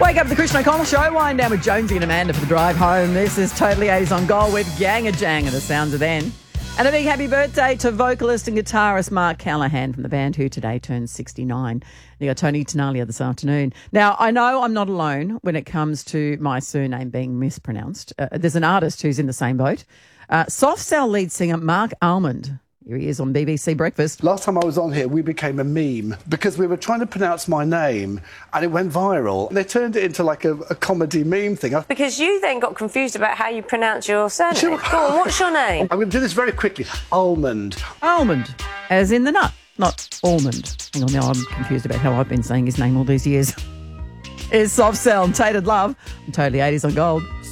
Wake up to the Christian O'Connell Show. Wind down with Jonesy and Amanda for the drive home. This is Totally 80s on Gold with Gang-a-Jang and the sounds of then. And a big happy birthday to vocalist and guitarist Mark Callahan from the band who today turns 69. You got Tony Tenalia this afternoon. Now, I know I'm not alone when it comes to my surname being mispronounced. There's an artist who's in the same boat. Soft Cell lead singer Mark Almond. Here he is on BBC Breakfast. Last time I was on here, we became a meme because we were trying to pronounce my name and it went viral. They turned it into like a comedy meme thing. Because you then got confused about how you pronounce your surname. Go on, what's your name? I'm going to do this very quickly. Almond. Almond, as in the nut, not almond. Hang on, now I'm confused about how I've been saying his name all these years. It's Soft Cell and Tainted Love. I'm Totally 80s on Gold.